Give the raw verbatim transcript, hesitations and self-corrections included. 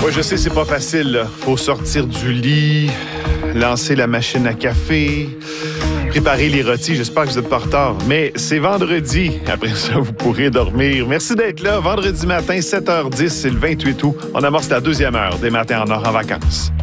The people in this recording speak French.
Oui, je sais, c'est pas facile, là. Faut sortir du lit, lancer la machine à café, préparer les rôtis. J'espère que vous êtes pas en retard. Mais c'est vendredi. Après ça, vous pourrez dormir. Merci d'être là. Vendredi matin, sept heures dix, c'est le vingt-huit août. On amorce la deuxième heure des matins en or en vacances.